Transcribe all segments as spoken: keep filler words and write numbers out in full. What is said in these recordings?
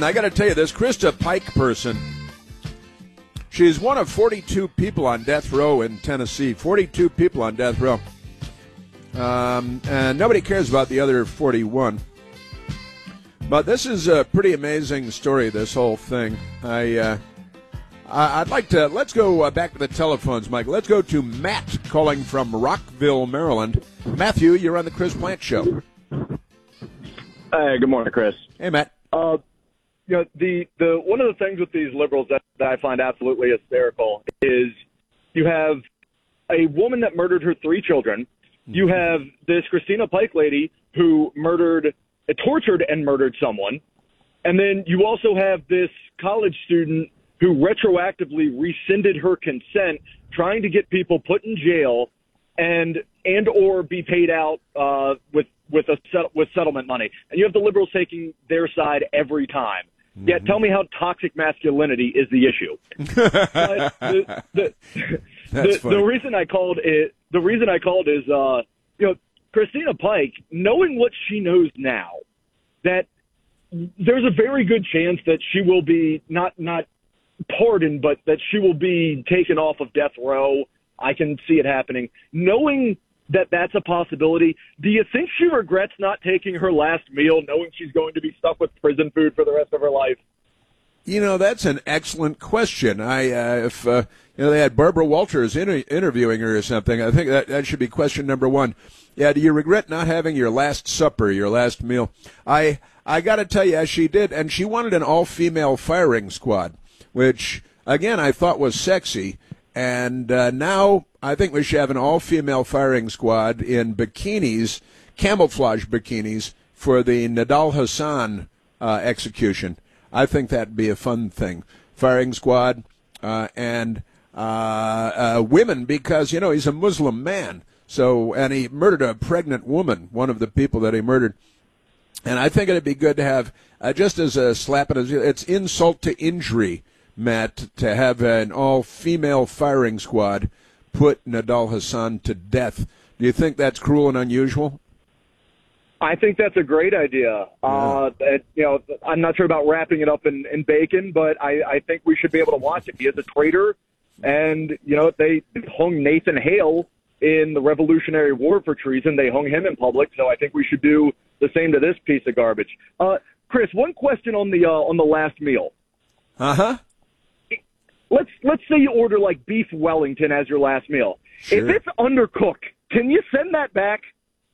I got to tell you, this Krista Pike person, she's one of forty-two people on death row in Tennessee. forty-two people on death row. Um, and nobody cares about the other forty-one. But this is a pretty amazing story, this whole thing. I, uh, I'd like to, let's go uh, back to the telephones, Mike. Let's go to Matt calling from Rockville, Maryland. Matthew, you're on the Chris Plant Show. Hey, good morning, Chris. Hey, Matt. Uh, you know, the, the one of the things with these liberals that, that I find absolutely hysterical is you have a woman that murdered her three children. You have this Christina Pike lady who murdered, tortured and murdered someone. And then you also have this college student who retroactively rescinded her consent, trying to get people put in jail and and or be paid out uh, with with a set, with settlement money. And you have the liberals taking their side every time. Mm-hmm. Yeah, tell me how toxic masculinity is the issue. But the, the, the, the reason I called it, the reason I called is, uh, you know, Christina Pike, knowing what she knows now, that there's a very good chance that she will be not not pardoned, but that she will be taken off of death row. I can see it happening. Knowing that that's a possibility, do you think she regrets not taking her last meal, knowing she's going to be stuck with prison food for the rest of her life? You know, that's an excellent question. I, uh, if uh, you know, they had Barbara Walters inter- interviewing her or something, I think that, that should be question number one. Yeah, do you regret not having your last supper, your last meal? I, I got to tell you, as she did, and she wanted an all-female firing squad, which again I thought was sexy. And uh, now I think we should have an all-female firing squad in bikinis, camouflage bikinis, for the Nidal Hasan uh, execution. I think that'd be a fun thing. Firing squad uh, and uh, uh, women, because, you know, he's a Muslim man. So, and he murdered a pregnant woman, one of the people that he murdered. And I think it'd be good to have, uh, just as a slap, it's insult to injury, Matt, to have an all-female firing squad put Nidal Hasan to death. Do you think that's cruel and unusual? I think that's a great idea. Yeah. Uh, it, you know, I'm not sure about wrapping it up in, in bacon, but I, I think we should be able to watch it. He is a traitor, and, you know, they hung Nathan Hale in the Revolutionary War for treason. They hung him in public, so I think we should do the same to this piece of garbage. Uh, Chris, one question on the uh, on the last meal. Uh-huh. Let's let's say you order like beef Wellington as your last meal. Sure. If it's undercooked, can you send that back?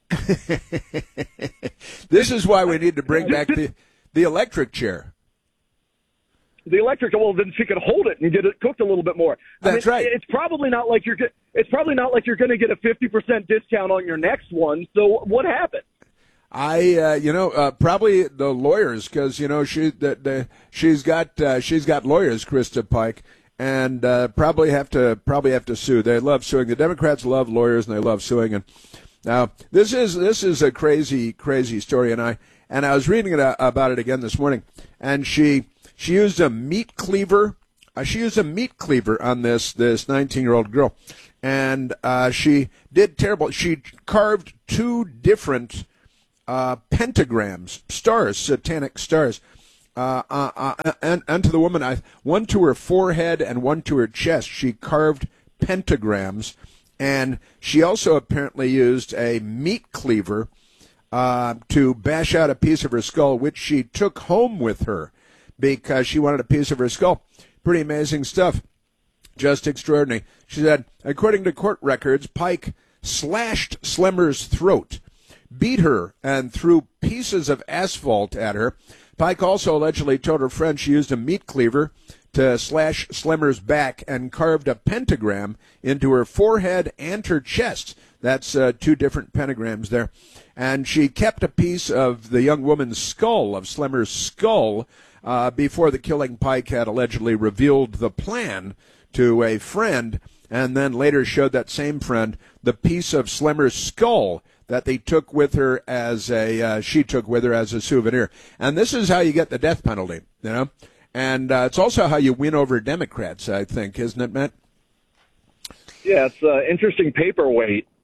This is why we need to bring back the the electric chair. The electric, well, then she could hold it and get it cooked a little bit more. That's I mean, right. It's probably not like you're. It's probably not like you're going to get a fifty percent discount on your next one. So what happened? I, uh, you know, uh, probably the lawyers, because you know she, the, the, she's got, uh, she's got lawyers, Krista Pike, and uh, probably have to, probably have to sue. They love suing. The Democrats love lawyers, and they love suing. And now this is, this is a crazy, crazy story. And I, and I was reading it, uh, about it again this morning. And she, she used a meat cleaver. Uh, she used a meat cleaver on this, this nineteen-year-old girl, and uh, she did terrible. She carved two different Uh, pentagrams, stars, satanic stars, uh, uh, uh, and, and to the woman, I, one to her forehead and one to her chest. She carved pentagrams, and she also apparently used a meat cleaver uh, to bash out a piece of her skull, which she took home with her because she wanted a piece of her skull. Pretty amazing stuff. Just extraordinary. She said, according to court records, Pike slashed Slemmer's throat, beat her, and threw pieces of asphalt at her. Pike also allegedly told her friend she used a meat cleaver to slash Slemmer's back and carved a pentagram into her forehead and her chest. That's uh, two different pentagrams there. And she kept a piece of the young woman's skull, of Slemmer's skull, uh, before the killing. Pike had allegedly revealed the plan to a friend, and then later showed that same friend the piece of Slemmer's skull that they took with her as a, uh, she took with her as a souvenir. And this is how you get the death penalty, you know? And uh, it's also how you win over Democrats, I think, isn't it, Matt? Yeah, it's uh, interesting paperweight.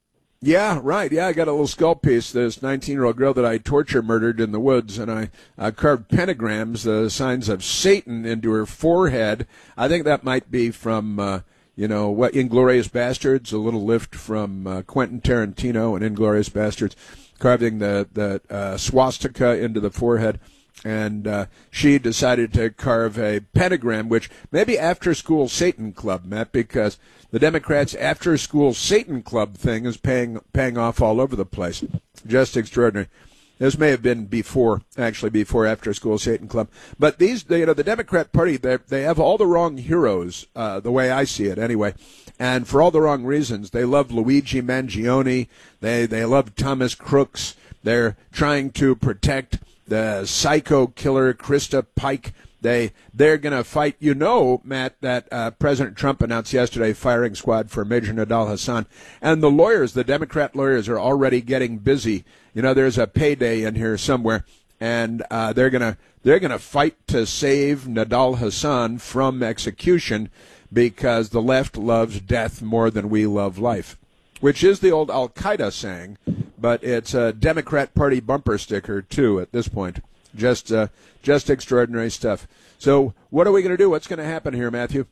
Yeah, right. Yeah, I got a little skull piece. This nineteen-year-old girl that I torture murdered in the woods, and I uh, carved pentagrams, the signs of Satan, into her forehead. I think that might be from, uh, you know, what Inglourious Bastards, a little lift from uh, Quentin Tarantino and Inglourious Bastards, carving the the uh, swastika into the forehead. And uh, she decided to carve a pentagram, which maybe after-school Satan Club, Matt, because the Democrats' after-school Satan Club thing is paying paying off all over the place. Just extraordinary. This may have been before, actually, before after-school Satan Club. But these, you know, the Democrat Party, they they have all the wrong heroes, uh, the way I see it, anyway, and for all the wrong reasons. They love Luigi Mangione. They they love Thomas Crooks. They're trying to protect the psycho killer Krista Pike. They, they're going to fight. You know, Matt, that uh, President Trump announced yesterday firing squad for Major Nidal Hassan. And the lawyers, the Democrat lawyers, are already getting busy. You know, there's a payday in here somewhere, and uh, they're going to they're going to fight to save Nidal Hassan from execution because the left loves death more than we love life, which is the old Al-Qaeda saying, but it's a Democrat Party bumper sticker, too, at this point. Just uh, just extraordinary stuff. So what are we going to do? What's going to happen here, Matthew?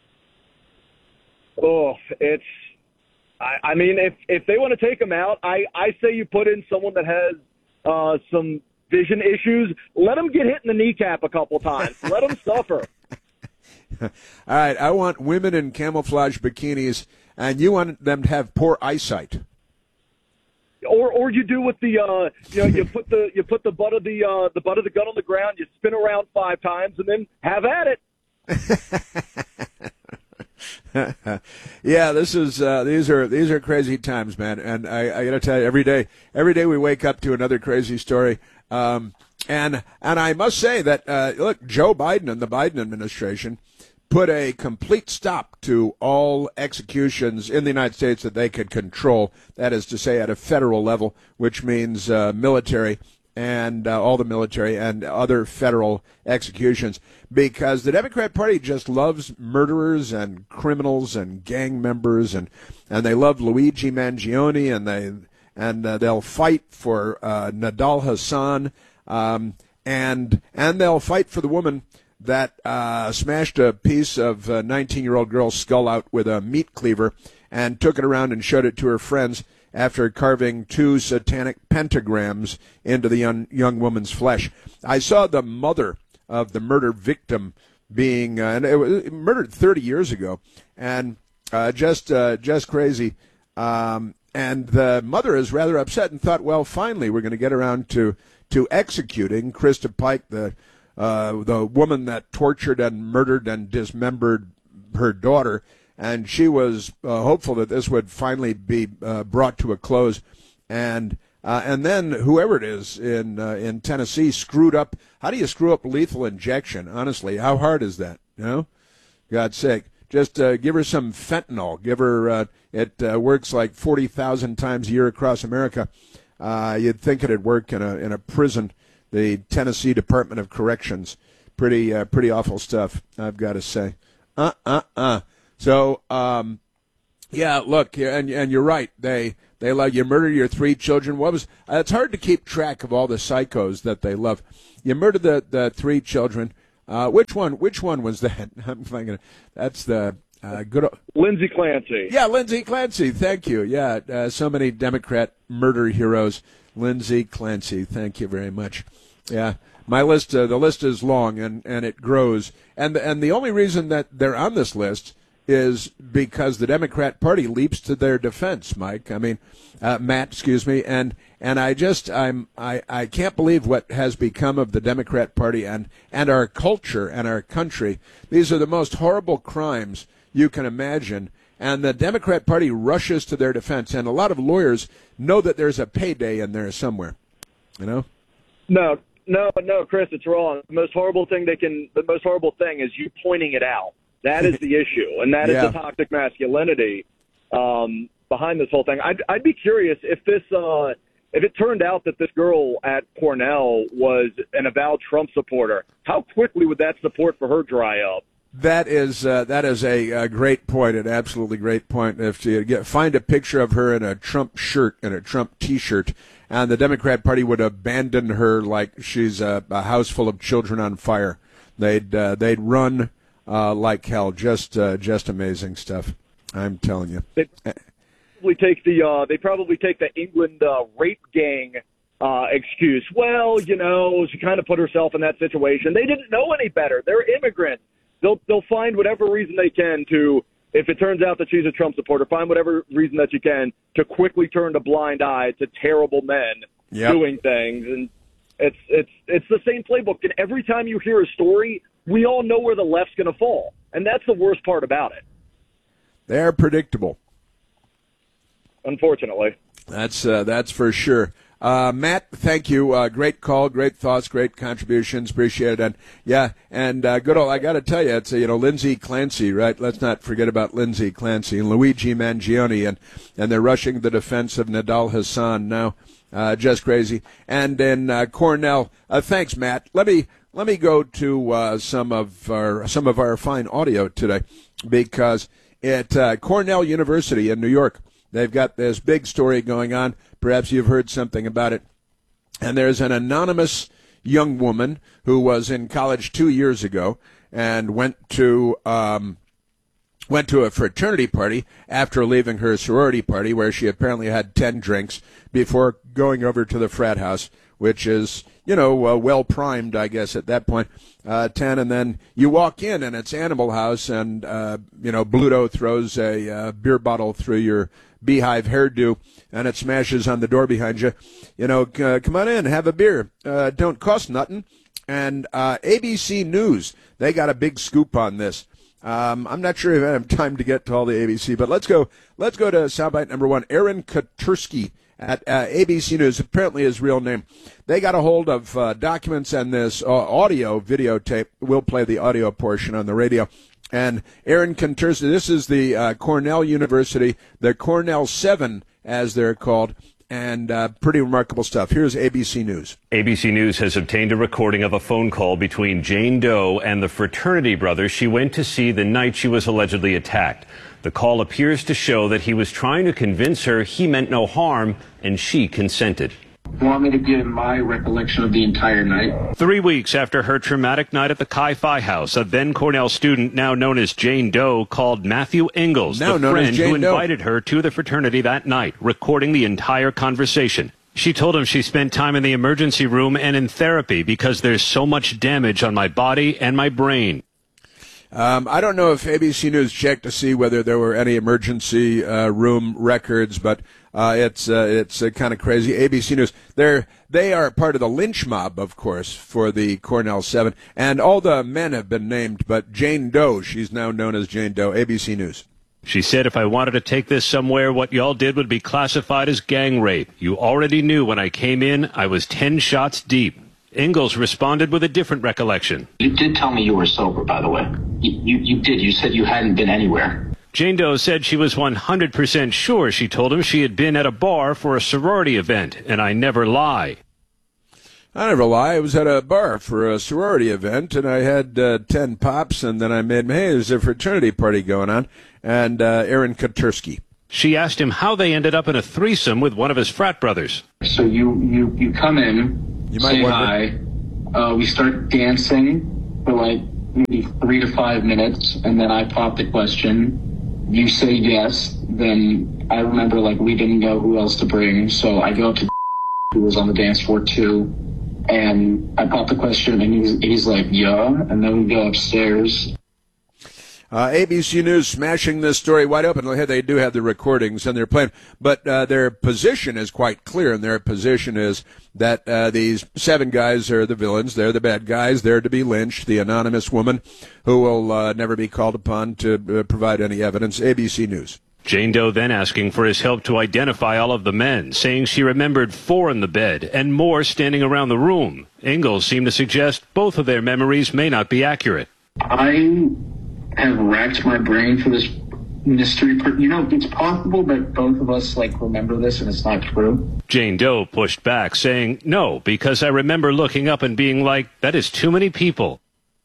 Oh, it's I, – I mean, if, if they want to take him out, I, I say you put in someone that has uh, some vision issues. Let him get hit in the kneecap a couple times. Let him suffer. All right, I want women in camouflage bikinis, and you want them to have poor eyesight. Or, or you do with the, uh, you know, you put the you put the butt of the uh, the butt of the gun on the ground, you spin around five times, and then have at it. Yeah, this is uh, these are these are crazy times, man. And I, I got to tell you, every day, every day we wake up to another crazy story. Um, and and I must say that uh, look, Joe Biden and the Biden administration put a complete stop to all executions in the United States that they could control. That is to say, at a federal level, which means uh, military and uh, all the military and other federal executions, because the Democrat Party just loves murderers and criminals and gang members, and and they love Luigi Mangione, and they and uh, they'll fight for uh, Nidal Hassan, um, and and they'll fight for the woman that uh, smashed a piece of a nineteen-year-old girl's skull out with a meat cleaver and took it around and showed it to her friends after carving two satanic pentagrams into the young, young woman's flesh. I saw the mother of the murder victim being uh, and it was murdered thirty years ago, and uh, just uh, just crazy. Um, and the mother is rather upset and thought, well, finally we're going to get around to to executing Krista Pike, the Uh, the woman that tortured and murdered and dismembered her daughter, and she was uh, hopeful that this would finally be uh, brought to a close. And uh, and then whoever it is in uh, in Tennessee screwed up. How do you screw up lethal injection? Honestly, how hard is that? You know, God's sake, just uh, give her some fentanyl. Give her uh, it uh, works like forty thousand times a year across America. Uh, you'd think it'd work in a in a prison. The Tennessee Department of Corrections. Pretty uh, pretty awful stuff, I've got to say. Uh, uh, uh. So, um, yeah, look, and and you're right. They they love you murder your three children. What was? Uh, it's hard to keep track of all the psychos that they love. You murdered the, the three children. Uh, which one? Which one was that? I'm thinking that's the uh, good. O- Lindsey Clancy. Yeah, Lindsey Clancy. Thank you. Yeah, uh, so many Democrat murder heroes. Lindsey Clancy. Thank you very much. Yeah, my list, uh, the list is long, and, and it grows. And and the only reason that they're on this list is because the Democrat Party leaps to their defense, Mike. I mean, uh, Matt, excuse me. And and I just, I'm, I, I can't believe what has become of the Democrat Party and, and our culture and our country. These are the most horrible crimes you can imagine. And the Democrat Party rushes to their defense. And a lot of lawyers know that there's a payday in there somewhere, you know? No. No, no, Chris, it's wrong. The most horrible thing they can, the most horrible thing is you pointing it out. That is the issue, and that yeah. is the toxic masculinity um, behind this whole thing. I'd, I'd be curious if this, uh, if it turned out that this girl at Cornell was an avowed Trump supporter, how quickly would that support for her dry up? That is uh, that is a, a great point, an absolutely great point. If you get find a picture of her in a Trump shirt and a Trump T-shirt, and the Democrat Party would abandon her like she's a, a house full of children on fire, they'd uh, they'd run uh, like hell. Just uh, just amazing stuff. I'm telling you. They probably take the uh, they probably take the England uh, rape gang uh, excuse. Well, you know, she kind of put herself in that situation. They didn't know any better. They're immigrants. They'll they'll find whatever reason they can to, if it turns out that she's a Trump supporter, find whatever reason that you can to quickly turn a blind eye to terrible men yep. doing things. And it's it's it's the same playbook. And every time you hear a story, we all know where the left's going to fall. And that's the worst part about it. They're predictable. Unfortunately. That's uh, that's for sure. Uh, Matt, thank you. Uh, great call, great thoughts, great contributions. Appreciate it. And yeah, and uh, good old, I got to tell you, it's, uh, you know, Lindsey Clancy, right? Let's not forget about Lindsey Clancy and Luigi Mangione, and, and they're rushing the defense of Nidal Hassan now. Uh, just crazy. And then uh, Cornell, uh, thanks, Matt. Let me let me go to uh, some of our some of our fine audio today, because at uh, Cornell University in New York, they've got this big story going on. Perhaps you've heard something about it. And there's an anonymous young woman who was in college two years ago and went to um, went to a fraternity party after leaving her sorority party, where she apparently had ten drinks before going over to the frat house, which is, you know, uh, well primed, I guess, at that point, uh, ten. And then you walk in and it's Animal House, and, uh, you know, Bluto throws a uh, beer bottle through your beehive hairdo, and it smashes on the door behind you. You know, uh, come on in, have a beer. Uh, don't cost nothing. And uh, A B C News, they got a big scoop on this. Um, I'm not sure if I have time to get to all the A B C, but let's go. Let's go to soundbite number one. Aaron Katursky at uh, A B C News, apparently his real name. They got a hold of uh, documents and this uh, audio videotape. We'll play the audio portion on the radio. And Aaron Katursky, this is the uh, Cornell University, the Cornell Seven, as they're called, and uh, pretty remarkable stuff. Here's A B C News. A B C News has obtained a recording of a phone call between Jane Doe and the fraternity brothers she went to see the night she was allegedly attacked. The call appears to show that he was trying to convince her he meant no harm, and she consented. You want me to give my recollection of the entire night? Three weeks after her traumatic night at the Chi-Phi house, a then Cornell student, now known as Jane Doe, called Matthew Ingalls, now the friend who Doe. invited her to the fraternity that night, recording the entire conversation. She told him she spent time in the emergency room and in therapy because there's so much damage on my body and my brain. Um, I don't know if A B C News checked to see whether there were any emergency uh, room records, but uh, it's uh, it's uh, kind of crazy. A B C News, they're they are part of the lynch mob, of course, for the Cornell Seven, and all the men have been named, but Jane Doe, she's now known as Jane Doe. A B C News. She said, if I wanted to take this somewhere, what y'all did would be classified as gang rape. You already knew when I came in, I was ten shots deep. Ingalls responded with a different recollection. You did tell me you were sober, by the way. You, you, you did. You said you hadn't been anywhere. Jane Doe said she was one hundred percent sure she told him she had been at a bar for a sorority event, and I never lie. I never lie. I was at a bar for a sorority event, and I had uh, ten pops, and then I made, hey, there's a fraternity party going on, and uh, Aaron Katursky. She asked him how they ended up in a threesome with one of his frat brothers. So you, you, you come in, you might say wonder. hi, uh, we start dancing for like maybe three to five minutes, and then I pop the question. You say yes, then I remember like we didn't know who else to bring, so I go up to who was on the dance floor too, and I pop the question, and he's, he's like, yeah, and then we go upstairs. Uh, A B C News smashing this story wide open. They do have the recordings and they're playing, but uh, their position is quite clear, and their position is that uh, these seven guys are the villains. They're the bad guys. They're to be lynched. The anonymous woman who will uh, never be called upon to uh, provide any evidence. A B C News. Jane Doe then asking for his help to identify all of the men, saying she remembered four in the bed and more standing around the room. Ingalls seemed to suggest both of their memories may not be accurate. I have racked my brain for this mystery. You know, it's possible that both of us, like, remember this and it's not true. Jane Doe pushed back, saying, no, because I remember looking up and being like, that is too many people.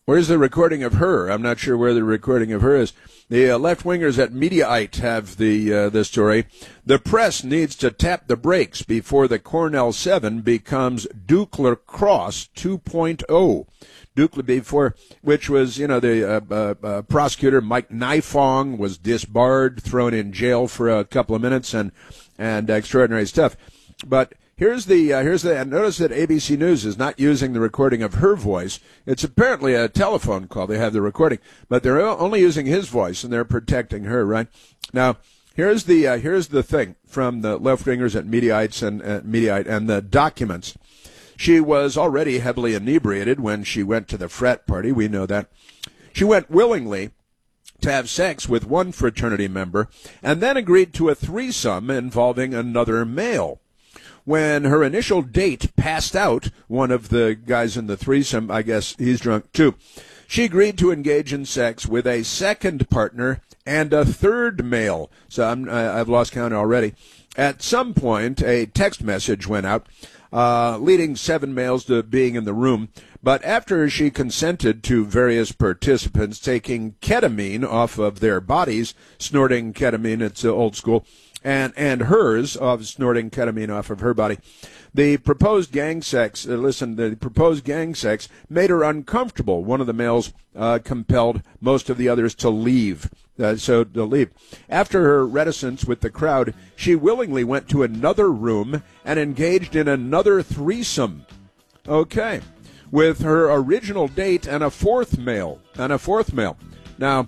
Where's the recording of her? I'm not sure where the recording of her is. The uh, left-wingers at Mediaite have the uh, the story. The press needs to tap the brakes before the Cornell seven becomes Duke Lacrosse two point oh. Duke before, which was, you know, the uh, uh, uh, prosecutor Mike Nifong was disbarred, thrown in jail for a couple of minutes, and and extraordinary stuff. But here's the uh, here's the. And notice that A B C News is not using the recording of her voice. It's apparently a telephone call. They have the recording, but they're only using his voice, and they're protecting her. Right now, here's the uh, here's the thing from the left-wingers at Mediaite and uh, Mediaite and the documents. She was already heavily inebriated when she went to the frat party. We know that. She went willingly to have sex with one fraternity member and then agreed to a threesome involving another male. When her initial date passed out, one of the guys in the threesome, I guess he's drunk too, she agreed to engage in sex with a second partner and a third male. So I'm, I've lost count already. At some point, a text message went out, Uh, leading seven males to being in the room. But after she consented to various participants taking ketamine off of their bodies, snorting ketamine, it's uh, old school, and, and hers of snorting ketamine off of her body, the proposed gang sex, uh, listen, the proposed gang sex made her uncomfortable. One of the males uh, compelled most of the others to leave. Uh, so to leave. After her reticence with the crowd, she willingly went to another room and engaged in another threesome. Okay. With her original date and a fourth male. And a fourth male. Now,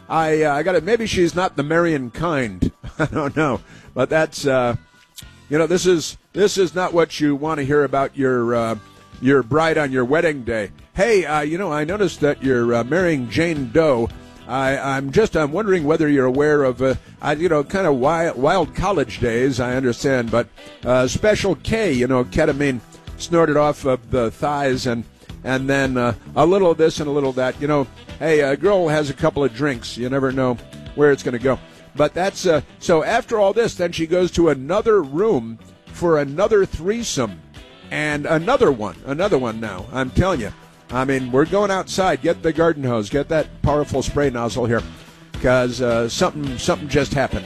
I uh, I got it. Maybe she's not the Marion kind. I don't know. But that's, uh, you know, this is this is not what you want to hear about your uh, your bride on your wedding day. Hey, uh, you know, I noticed that you're uh, marrying Jane Doe. I, I'm just, I'm wondering whether you're aware of, uh, I, you know, kind of wild, wild college days, I understand, but uh, Special K, you know, ketamine snorted off of the thighs and and then uh, a little of this and a little of that. You know, hey, a girl has a couple of drinks. You never know where it's going to go. But that's, uh, so after all this, then she goes to another room for another threesome and another one, another one now, I'm telling you. I mean, we're going outside. Get the garden hose. Get that powerful spray nozzle here, because uh, something something just happened.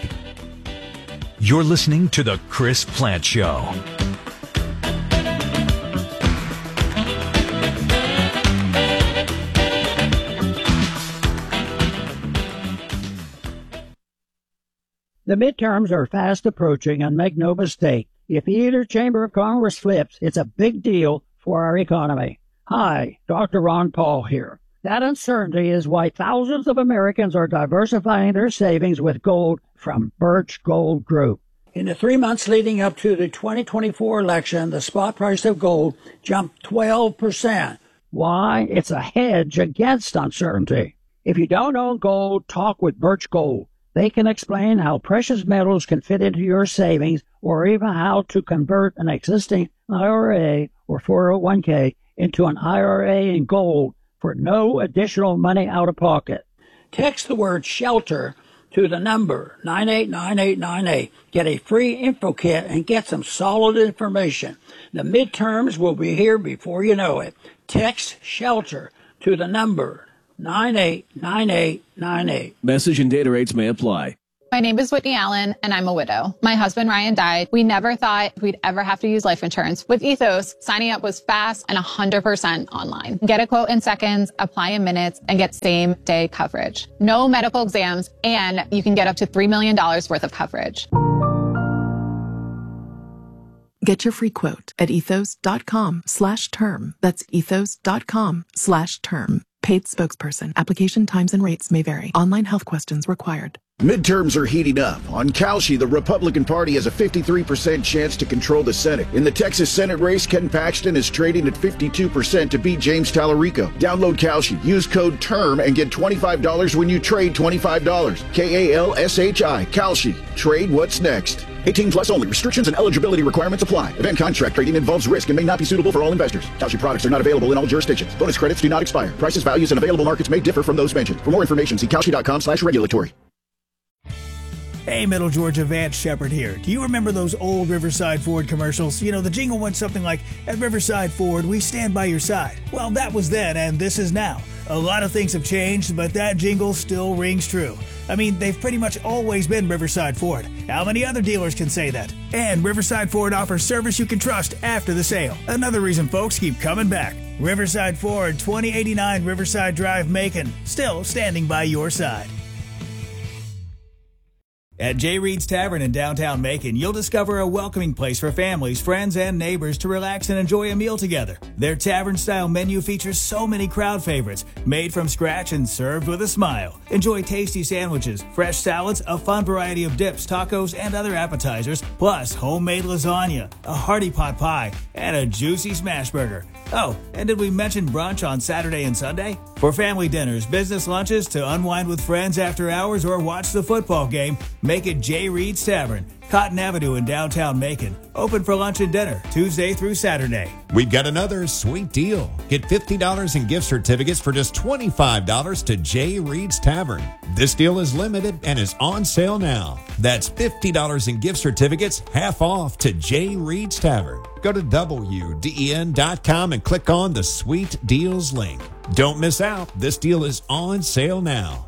You're listening to The Chris Plante Show. The midterms are fast approaching, and make no mistake, if either chamber of Congress flips, it's a big deal for our economy. Hi, Doctor Ron Paul here. That uncertainty is why thousands of Americans are diversifying their savings with gold from Birch Gold Group. In the three months leading up to the twenty twenty-four election, the spot price of gold jumped twelve percent. Why? It's a hedge against uncertainty. If you don't own gold, talk with Birch Gold. They can explain how precious metals can fit into your savings, or even how to convert an existing I R A or four oh one k into an I R A in gold for no additional money out of pocket. Text the word SHELTER to the number nine eight nine eight nine eight. Get a free info kit and get some solid information. The midterms will be here before you know it. Text SHELTER to the number nine eight nine eight nine eight. Message and data rates may apply. My name is Whitney Allen, and I'm a widow. My husband, Ryan, died. We never thought we'd ever have to use life insurance. With Ethos, signing up was fast and one hundred percent online. Get a quote in seconds, apply in minutes, and get same-day coverage. No medical exams, and you can get up to three million dollars worth of coverage. Get your free quote at ethos.com slash term. That's ethos.com slash term. Paid spokesperson. Application times and rates may vary. Online health questions required. Midterms are heating up. On Kalshi, the Republican Party has a fifty-three percent chance to control the Senate. In the Texas Senate race, Ken Paxton is trading at fifty-two percent to beat James Tallarico. Download Kalshi. Use code TERM and get twenty-five dollars when you trade twenty-five dollars. K A L S H I. Kalshi. Trade what's next. eighteen plus only. Restrictions and eligibility requirements apply. Event contract trading involves risk and may not be suitable for all investors. Kalshi products are not available in all jurisdictions. Bonus credits do not expire. Prices, values, and available markets may differ from those mentioned. For more information, see kalshi.com slash regulatory. Hey, Middle Georgia, Vance Shepard here. Do you remember those old Riverside Ford commercials? You know, the jingle went something like, at Riverside Ford, we stand by your side. Well, that was then, and this is now. A lot of things have changed, but that jingle still rings true. I mean, they've pretty much always been Riverside Ford. How many other dealers can say that? And Riverside Ford offers service you can trust after the sale. Another reason folks keep coming back. Riverside Ford, twenty eighty-nine Riverside Drive, Macon, still standing by your side. At J. Reed's Tavern in downtown Macon, you'll discover a welcoming place for families, friends, and neighbors to relax and enjoy a meal together. Their tavern-style menu features so many crowd favorites, made from scratch and served with a smile. Enjoy tasty sandwiches, fresh salads, a fun variety of dips, tacos, and other appetizers, plus homemade lasagna, a hearty pot pie, and a juicy smash burger. Oh, and did we mention brunch on Saturday and Sunday? For family dinners, business lunches, to unwind with friends after hours, or watch the football game, make it J. Reed's Tavern, Cotton Avenue in downtown Macon. Open for lunch and dinner, Tuesday through Saturday. We've got another sweet deal. Get fifty dollars in gift certificates for just twenty-five dollars to J. Reed's Tavern. This deal is limited and is on sale now. That's fifty dollars in gift certificates, half off to J. Reed's Tavern. Go to W D E N dot com and click on the Sweet Deals link. Don't miss out. This deal is on sale now.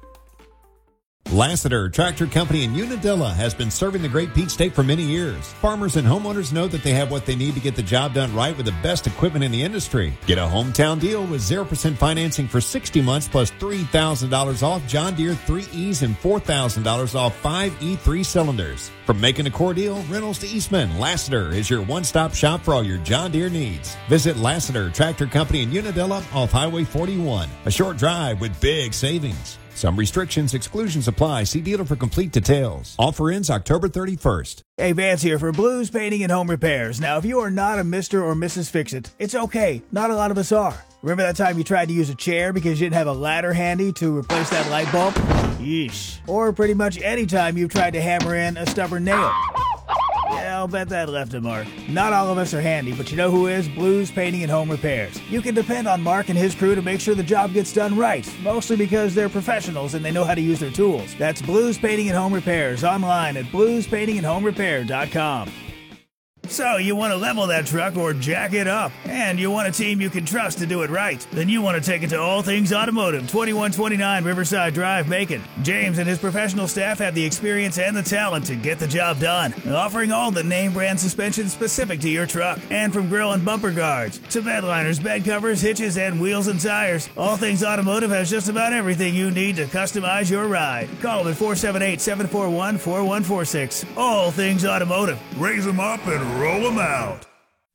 Lassiter Tractor Company in Unadilla has been serving the Great Peach State for many years. Farmers and homeowners know that they have what they need to get the job done right with the best equipment in the industry. Get a hometown deal with zero percent financing for sixty months plus three thousand dollars off John Deere three E's and four thousand dollars off five E three cylinders. From making a core deal, rentals to Eastman, Lassiter is your one-stop shop for all your John Deere needs. Visit Lassiter Tractor Company in Unadilla off Highway forty-one. A short drive with big savings. Some restrictions, exclusions apply. See dealer for complete details. Offer ends October thirty-first. Hey, Vance here for Blues Painting and Home Repairs. Now, if you are not a Mister or Missus Fix-It, it's okay. Not a lot of us are. Remember that time you tried to use a chair because you didn't have a ladder handy to replace that light bulb? Yeesh. Or pretty much any time you've tried to hammer in a stubborn nail. Yeah, I'll bet that left a mark. Not all of us are handy, but you know who is? Blues Painting and Home Repairs. You can depend on Mark and his crew to make sure the job gets done right, mostly because they're professionals and they know how to use their tools. That's Blues Painting and Home Repairs, online at blues painting and home repair dot com. So, you want to level that truck or jack it up, and you want a team you can trust to do it right. Then you want to take it to All Things Automotive, twenty-one twenty-nine Riverside Drive, Macon. James and his professional staff have the experience and the talent to get the job done, offering all the name brand suspension specific to your truck. And from grill and bumper guards to bed liners, bed covers, hitches, and wheels and tires, All Things Automotive has just about everything you need to customize your ride. Call them at four seven eight, seven four one, four one four six. All Things Automotive. Raise them up and roll them out.